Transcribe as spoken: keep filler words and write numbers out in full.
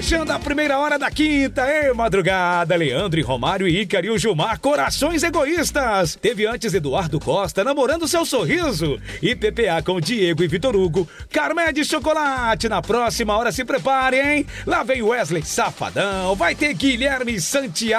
Fechando a primeira hora da quinta, é madrugada. Leandro e Romário e Ícaro e o Gilmar, corações egoístas. Teve antes Eduardo Costa, namorando seu sorriso. E P P A com Diego e Vitor Hugo. Carmé de chocolate. Na próxima hora se prepare, hein? Lá vem Wesley Safadão. Vai ter Guilherme Santiago.